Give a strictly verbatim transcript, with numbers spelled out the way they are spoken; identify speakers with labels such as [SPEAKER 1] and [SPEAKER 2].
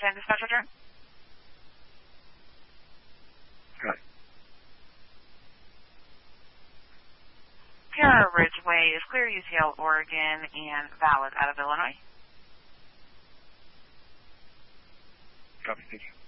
[SPEAKER 1] ten dispatch return.
[SPEAKER 2] Right.
[SPEAKER 1] Para Ridgeway is clear, U C L, Oregon, and valid out of Illinois.
[SPEAKER 2] Copy, thank you.